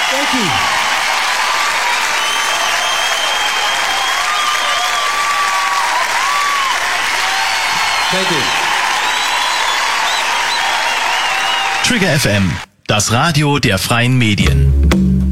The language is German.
Thank you. Thank you. Trigger FM, das Radio der freien Medien.